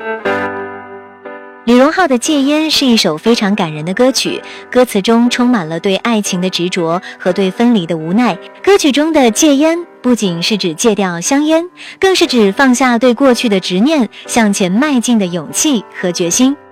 李荣浩的《戒烟》是一首非常感人的歌曲，歌词中充满了对爱情的执着和对分离的无奈。歌曲中的戒烟不仅是指戒掉香烟，更是指放下对过去的执念，向前迈进的勇气和决心。